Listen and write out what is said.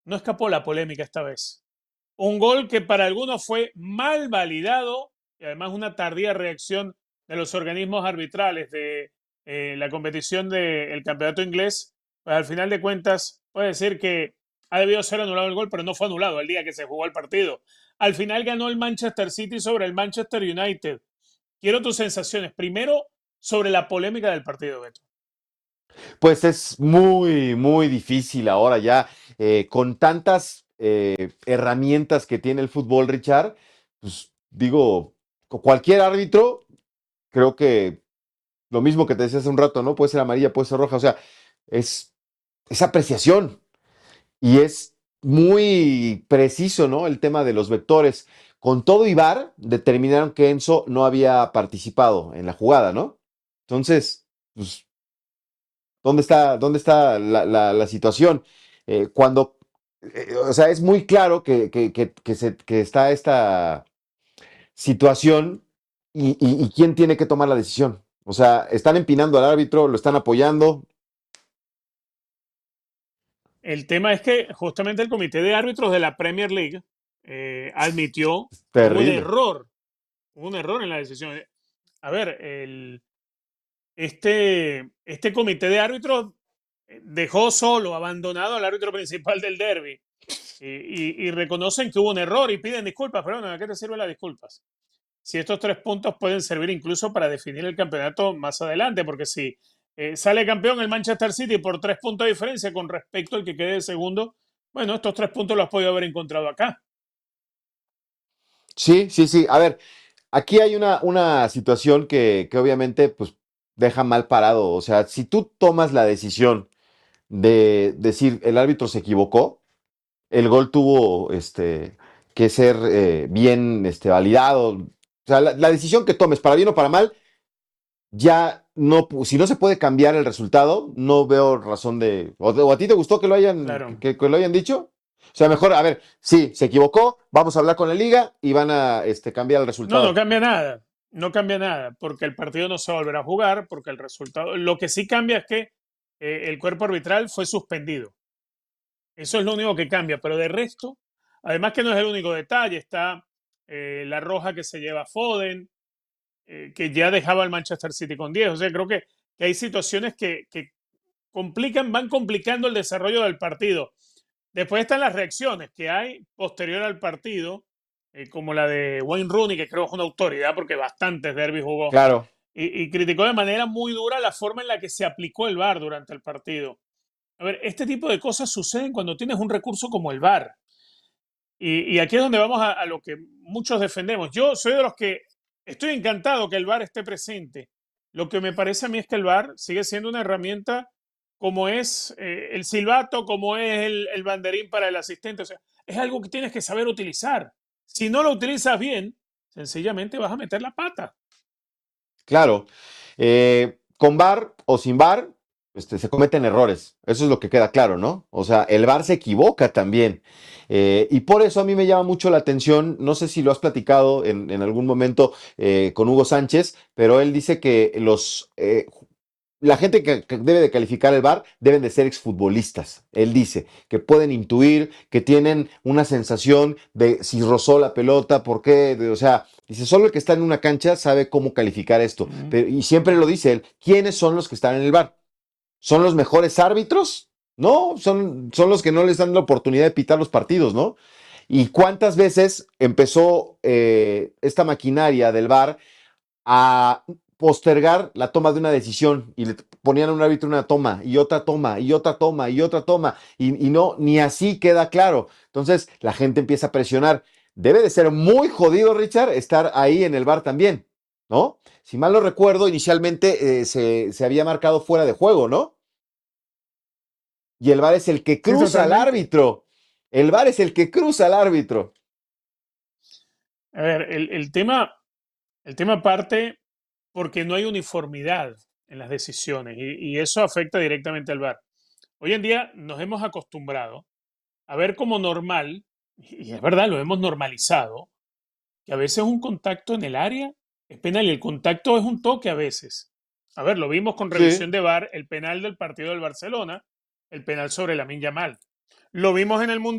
no escapó la polémica esta vez. Un gol que para algunos fue mal validado y además una tardía reacción de los organismos arbitrales de la competición del campeonato inglés, pues al final de cuentas puede decir que ha debido ser anulado el gol, pero no fue anulado el día que se jugó el partido. Al final ganó el Manchester City sobre el Manchester United. Quiero tus sensaciones. Primero, sobre la polémica del partido, Beto. Pues es muy, muy difícil ahora ya, con tantas herramientas que tiene el fútbol, Richard, pues digo, cualquier árbitro, creo que lo mismo que te decía hace un rato, ¿no? Puede ser amarilla, puede ser roja, o sea, es, es apreciación y es muy preciso, ¿no? El tema de los vectores. Con todo y VAR, determinaron que Enzo no había participado en la jugada, ¿no? Entonces, pues dónde está la situación? Cuando, o sea, es muy claro que está esta situación y quién tiene que tomar la decisión. O sea, están empinando al árbitro, lo están apoyando. El tema es que justamente el comité de árbitros de la Premier League admitió que Terrible. hubo un error en la decisión. A ver, este comité de árbitros dejó solo, abandonado al árbitro principal del derby y reconocen que hubo un error y piden disculpas, pero bueno, ¿a qué te sirven las disculpas? Si estos 3 puntos pueden servir incluso para definir el campeonato más adelante, porque si sale campeón el Manchester City por 3 puntos de diferencia con respecto al que quede de segundo, bueno, estos 3 puntos los has podido haber encontrado acá. Sí, sí, sí. A ver, aquí hay una situación que obviamente pues deja mal parado. O sea, si tú tomas la decisión de decir el árbitro se equivocó, el gol tuvo que ser bien validado. O sea, la decisión que tomes, para bien o para mal, ya no, si no se puede cambiar el resultado, no veo razón de. O a ti te gustó que lo hayan, Claro. que lo hayan dicho. O sea, mejor, a ver, sí, se equivocó, vamos a hablar con la liga y van a cambiar el No, no resultado. cambia nada. No cambia nada, porque el partido no se va a volver a jugar, porque el resultado. Lo que sí cambia es que el cuerpo arbitral fue suspendido. Eso es lo único que cambia, pero de resto, además que no es el único detalle, está la roja que se lleva Foden, que ya dejaba al Manchester City con 10. O sea, creo que hay situaciones que complican, van complicando el desarrollo del partido. Después están las reacciones que hay posterior al partido, como la de Wayne Rooney, que creo es una autoridad porque bastantes derbis jugó, Claro. y criticó de manera muy dura la forma en la que se aplicó el VAR durante el partido. A ver, este tipo de cosas suceden cuando tienes un recurso como el VAR. Y aquí es donde vamos a lo que muchos defendemos. Yo soy de los que estoy encantado que el VAR esté presente. Lo que me parece a mí es que el VAR sigue siendo una herramienta como es el silbato, como es el banderín para el asistente. O sea, es algo que tienes que saber utilizar. Si no lo utilizas bien, sencillamente vas a meter la pata. Claro. Con VAR o sin VAR, se cometen errores. Eso es lo que queda claro, ¿no? O sea, el VAR se equivoca también. Y por eso a mí me llama mucho la atención, no sé si lo has platicado en algún momento con Hugo Sánchez, pero él dice que la gente que debe de calificar el VAR deben de ser exfutbolistas. Él dice que pueden intuir, que tienen una sensación de si rozó la pelota, por qué, o sea, dice, solo el que está en una cancha sabe cómo calificar esto. Mm. Pero, y siempre lo dice él, ¿quiénes son los que están en el VAR? ¿Son los mejores árbitros? No, son los que no les dan la oportunidad de pitar los partidos, ¿no? ¿Y cuántas veces empezó esta maquinaria del VAR a postergar la toma de una decisión y le ponían a un árbitro una toma y otra toma y otra toma y otra toma y no, ni así queda claro? Entonces la gente empieza a presionar. Debe de ser muy jodido, Richard, estar ahí en el bar también, ¿no? Si mal no recuerdo, inicialmente se había marcado fuera de juego, ¿no? Y el bar es el que Sí, cruza al totalmente. árbitro. El bar es el que cruza al árbitro. A ver, el tema parte porque no hay uniformidad en las decisiones y eso afecta directamente al VAR. Hoy en día nos hemos acostumbrado a ver como normal, y es verdad, lo hemos normalizado, que a veces un contacto en el área es penal y el contacto es un toque a veces. A ver, lo vimos con Sí, revisión de VAR, el penal del partido del Barcelona, el penal sobre Lamine Yamal. Lo vimos en el Mundial.